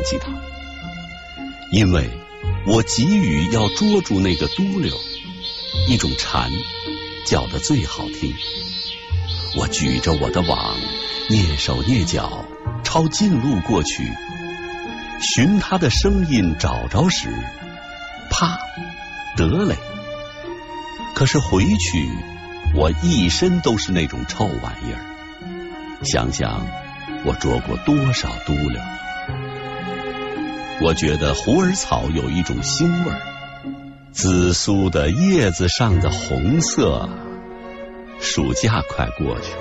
记它，因为我急于要捉住那个嘟溜，一种蝉叫得最好听。我举着我的网，蹑手蹑脚朝近路过去，寻它的声音找着时，啪，得嘞！可是回去我一身都是那种臭玩意儿，想想我捉过多少嘟溜。我觉得虎耳草有一种腥味儿，紫苏的叶子上的红色。暑假快过去，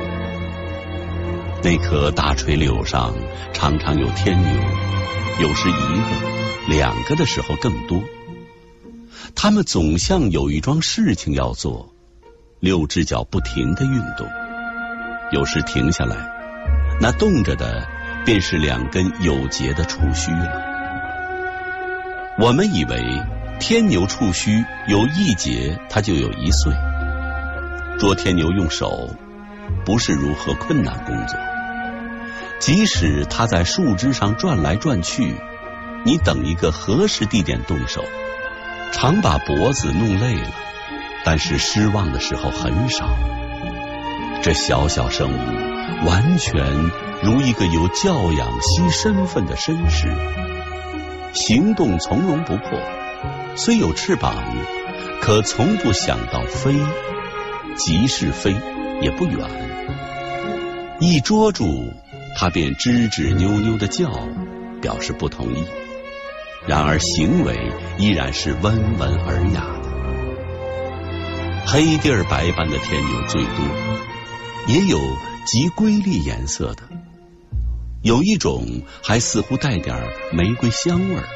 那棵大垂柳上常常有天牛，有时一个、两个的时候更多。他们总像有一桩事情要做，六只脚不停地运动，有时停下来，那动着的便是两根有节的触须了。我们以为天牛触须有一节，它就有1岁。捉天牛用手不是如何困难工作，即使它在树枝上转来转去，你等一个合适地点动手，常把脖子弄累了，但是失望的时候很少。这小小生物完全如一个有教养惜身份的绅士，行动从容不迫，虽有翅膀，可从不想到飞，即是飞也不远。一捉住他便吱吱扭扭的叫，表示不同意，然而行为依然是温文尔雅的。黑地儿白斑的天牛最多，也有极瑰丽颜色的，有一种还似乎带点玫瑰香味儿。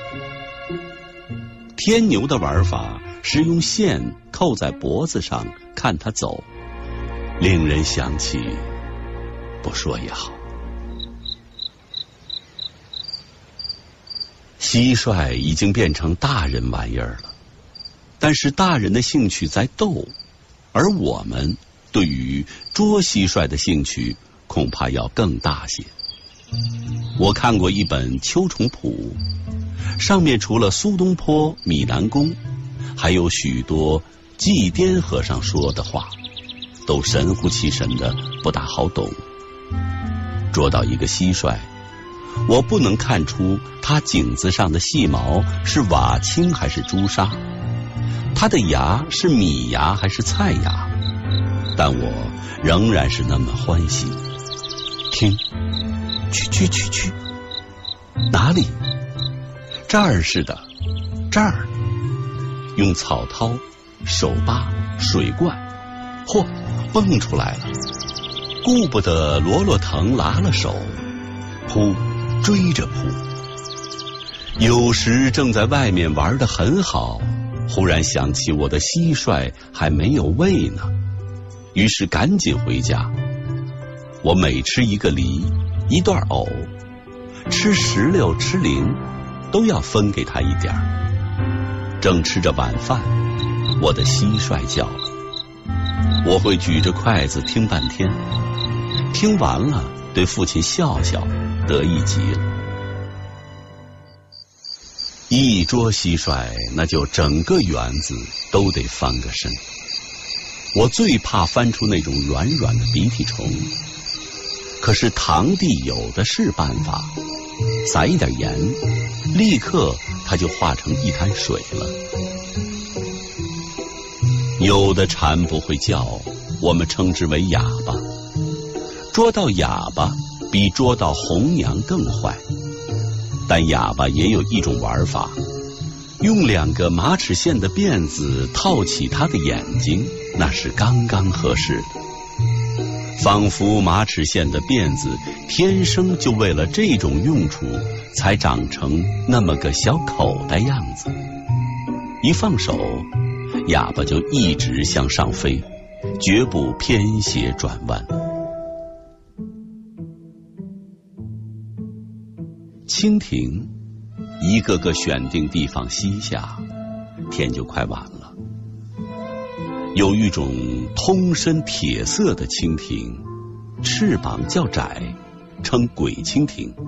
天牛的玩法是用线扣在脖子上看它走，令人想起，不说也好。蟋蟀已经变成大人玩意儿了，但是大人的兴趣在斗，而我们对于捉蟋蟀的兴趣恐怕要更大些。我看过一本秋虫谱，上面除了苏东坡、米南公，还有许多祭奠和尚说的话，都神乎其神的，不大好懂。捉到一个蟋蟀，我不能看出它颈子上的细毛是瓦青还是朱砂，它的牙是米牙还是菜牙，但我仍然是那么欢喜。听，去，哪里？这儿似的，这儿。用草绦、手扒、水灌，嚯，蹦出来了。顾不得罗藤拉了手，扑，追着扑。有时正在外面玩得很好，忽然想起我的蟋蟀还没有喂呢，于是赶紧回家。我每吃一个梨，一段藕，吃石榴吃菱，都要分给他一点儿。正吃着晚饭，我的蟋蟀叫了，我会举着筷子听半天，听完了对父亲笑笑，得意极了。一捉蟋蟀，那就整个园子都得翻个身。我最怕翻出那种软软的鼻涕虫，可是堂弟有的是办法，撒一点盐，立刻它就化成一滩水了。有的蝉不会叫，我们称之为哑巴。捉到哑巴比捉到红娘更坏，但哑巴也有一种玩法，用2个马齿苋的辫子套起它的眼睛，那是刚刚合适的。仿佛马齿苋的辫子天生就为了这种用处才长成那么个小口袋样子，一放手，哑巴就一直向上飞，绝不偏斜转弯。蜻蜓一个个选定地方栖下，天就快晚了。有一种通身铁色的蜻蜓，翅膀较窄，称鬼蜻蜓，